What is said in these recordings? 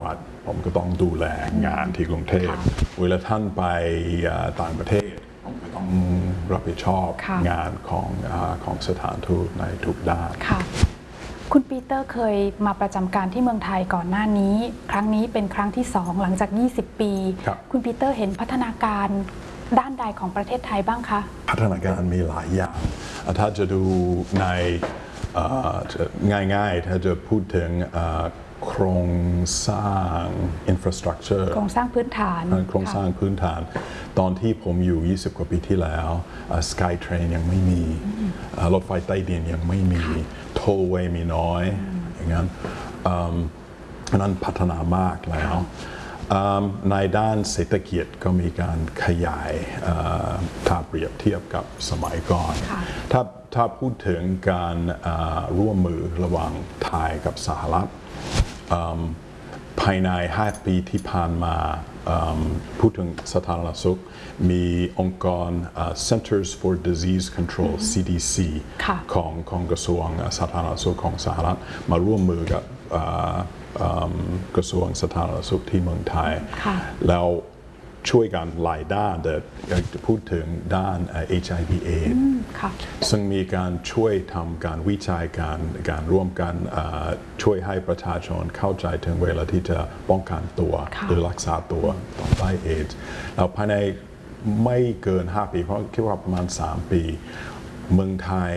วัดผมก็ต้องดูแลงานที่กรุงเทพเวลาท่านไปต่างประเทศผมก็ต้องรับผิดชอบงานของสถานทูตในทุกด้านคุณปีเตอร์เคยมาประจำการที่เมืองไทยก่อนหน้านี้ครั้งนี้เป็นครั้งที่2หลังจาก20 ปีคุณปีเตอร์เห็นพัฒนาการด้านใดของประเทศไทยบ้างคะพัฒนาการมีหลายอย่างถ้าจะดูในง่ายๆถ้าจะพูดถึงโครงสร้าง infrastructure โครงสร้างพื้นฐานตอนที่ผมอยู่20 กว่าปีที่แล้ว Skytrain ยังไม่มีรถไฟใต้ดินยังไม่มี Tollway มีน้อยอย่างนั้นพัฒนามากแล้วในด้านเศรษฐกิจก็มีการขยายถ้าเปรียบเทียบกับสมัยก่อนถ้าพูดถึงการร่วมมือระหว่างไทยกับสหรัฐภายใน5 ปีที่ผ่านมาพูดถึงสาธารณสุขมีองค์กร Centers for Disease Control CDC ของกระทรวงสาธารณสุขของสหรัฐมาร่วมมือกับกระทรวงสาธารณสุขที่เมืองไทยแล้วช่วยกันหลายด้านแต่อยากจะพูดถึงด้าน HIV/AIDS ซึ่งมีการช่วยทำการวิจัยการร่วมกันช่วยให้ประชาชนเข้าใจถึงเวลาที่จะป้องกันตัวหรือรักษาตัวต่อไปเอดส์แล้วภายในไม่เกิน5 ปีเพราะคิดว่าประมาณ3 ปีเมืองไทย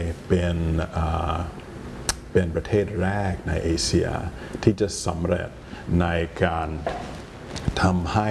เป็นประเทศแรกในเอเชียที่จะสำเร็จในการทำให้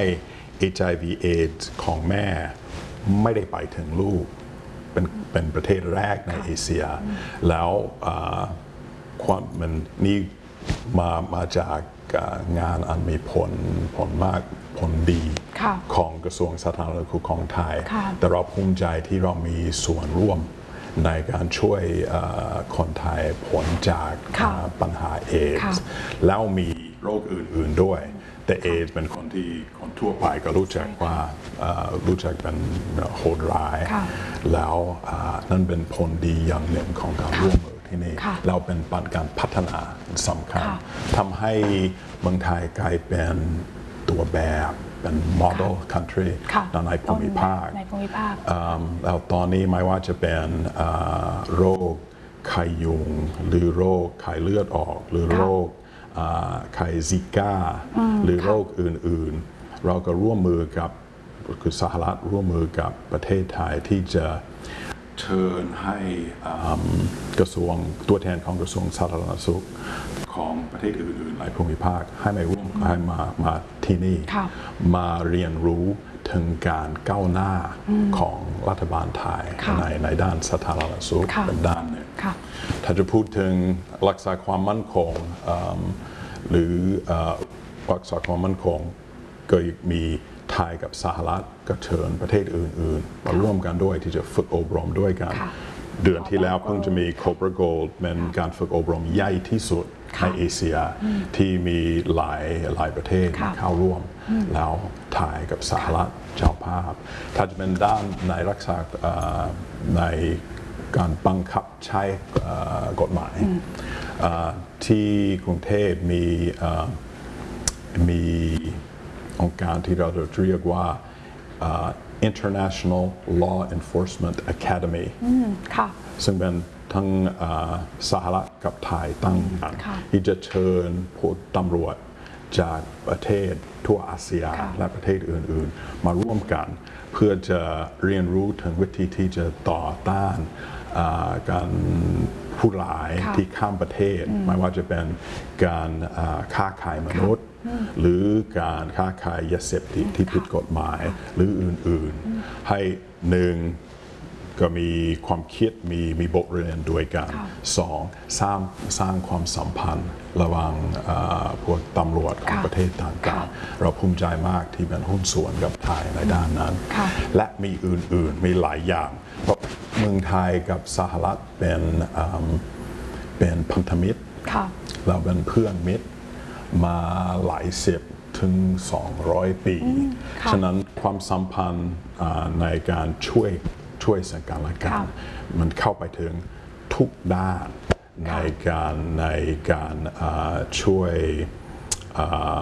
HIV/AIDS ของแม่ไม่ได้ไปถึงลูกเป็นประเทศแรกในเอเชียแล้วความมันนี่มาจากงานอันมีผลมากผลดีของกระทรวงสาธารณสุขของไทยแต่เราภูมิใจที่เรามีส่วนร่วมในการช่วยคนไทยพ้นจากปัญหาเอดส์แล้วมีโรคอื่นๆด้วยแต่เอดส์เป็นคนที่คนทั่วไปก็รู้จักว่ารู้จักเป็นโหดร้ายแล้วนั่นเป็นผลดีอย่างหนึ่งของการร่วมมือที่นี่เราเป็นการพัฒนาสำคัญทำให้เมืองไทยกลายเป็นตัวแบบเป็น model country ในภูมิภาคแล้วตอนนี้ไม่ว่าจะเป็นโรคไข้ยุงหรือโรคไข้เลือดออกหรือโรคไข้ซิก้าหรือโรคอื่นๆเราก็ร่วมมือกับคือสหรัฐร่วมมือกับประเทศไทยที่จะเชิญให้กระทรวงตัวแทนของกระทรวงสาธารณสุขของประเทศอื่นๆในภูมิภาคให้มาร่วมให้มาที่นี่มาเรียนรู้ถึงการก้าวหน้าของรัฐบาลไทยในด้านสาธารณสุขเป็นด้านหนึ่งถ้าจะพูดถึงรักษาความมั่นคงหรือรักษาความมั่นคงก็มีไทยกับสหรัฐก็เชิญประเทศอื่นๆมาร่วมกันด้วยที่จะฝึกอบรมด้วยกันเดือนที่แล้วเพิ่งจะมี Cobra Gold เป็นการฝึกอบรมใหญ่ที่สุดในเอเชียที่มีหลายประเทศเข้าร่วมแล้วไทยกับสหรัฐเจ้าภาพถ้าจะเป็นด้านในรักษาในการบังคับใช้กฎหมายที่กรุงเทพมีองค์การที่เราจะเรียกว่า International Law Enforcement Academy ซึ่งเป็นทั้งสหรัฐกับไทยตั้งกันที่จะเชิญผู้ตำรวจจากประเทศทั่วอาเซียนและประเทศอื่นๆมาร่วมกันเพื่อจะเรียนรู้ถึงวิธีที่จะต่อต้านการผู้ร้ายที่ข้ามประเทศไม่ว่าจะเป็นการค้าขายมนุษย์หรือการค้าขายยาเสพติดที่ผิดกฎหมายหรืออื่นๆให้หนึ่งก็มีความคิดมีบทเรียนด้วยกันสองสร้างความสัมพันธ์ระหว่างพวกตำรวจของประเทศต่างๆเราภูมิใจมากที่เป็นหุ้นส่วนกับไทยในด้านนั้นและมีอื่นๆมีหลายอย่างเพราะเมืองไทยกับสหรัฐเป็นพันธมิตรเราเป็นเพื่อนมิตรมาหลาย10 ถึง 200 ปีฉะนั้นความสัมพันธ์ในการช่วยสังกันและกันมันเข้าไปถึงทุกด้านในการช่วย